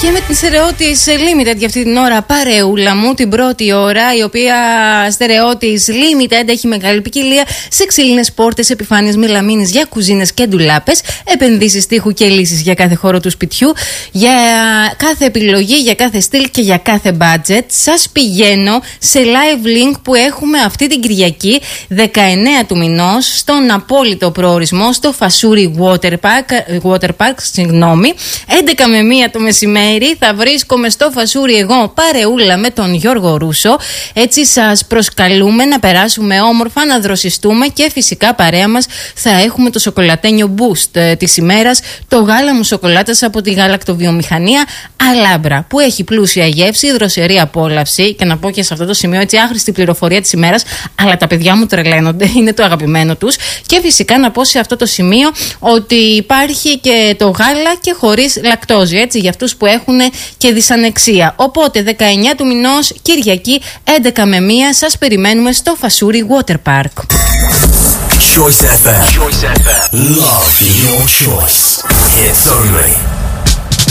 Και με την Στερεότης Limited για αυτή την ώρα, παρεούλα μου, την πρώτη ώρα, η οποία Στερεότης Limited έχει μεγάλη ποικιλία σε ξύλινες πόρτες, επιφάνειες μελαμίνης για κουζίνες και ντουλάπες, επενδύσεις τείχου και λύσεις για κάθε χώρο του σπιτιού, για κάθε επιλογή, για κάθε στυλ και για κάθε budget. Σας πηγαίνω σε live link που έχουμε αυτή την Κυριακή, 19 του μηνός, στον απόλυτο προορισμό, στο Φασούρι Water Park, 11 με 1 το μεσημέρι. Θα βρίσκομαι στο Φασούρι εγώ, παρεούλα με τον Γιώργο Ρούσο. Έτσι σας προσκαλούμε να περάσουμε όμορφα, να δροσιστούμε και φυσικά παρέα μας θα έχουμε το σοκολατένιο boost της ημέρας, το γάλα μου σοκολάτας από τη γαλακτοβιομηχανία Αλάμπρα, που έχει πλούσια γεύση, δροσερή απόλαυση. Και να πω και σε αυτό το σημείο, έτσι, άχρηστη πληροφορία της ημέρας, αλλά τα παιδιά μου τρελαίνονται, είναι το αγαπημένο τους. Και φυσικά να πω σε αυτό το σημείο ότι υπάρχει και το γάλα και χωρίς λακτόζη, έτσι, για αυτούς που έχουν και δυσανεξία. Οπότε 19 του μηνός, Κυριακή, 11 με 1, σας περιμένουμε στο Φασούρι Water Park. Choice FM. Love your choice. Hits only.